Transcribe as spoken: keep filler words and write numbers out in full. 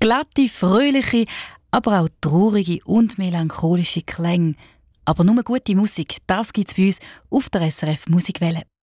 Glatte, fröhliche, aber auch traurige und melancholische Klänge. Aber nur gute Musik, das gibt es bei uns auf der S R F Musikwelle.